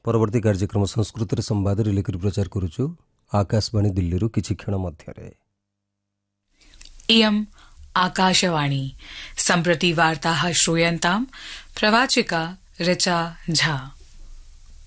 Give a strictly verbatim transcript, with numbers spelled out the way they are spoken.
परवर्ती कार्यक्रम संस्कृत संवाद लेकर प्रचार करुचु आकाशवाणी दिल्ली किछि क्षण मध्यरे। इयम् आकाशवाणी सम्प्रति वार्ताः श्रूयन्ताम् प्रवाचिका ऋचा झा।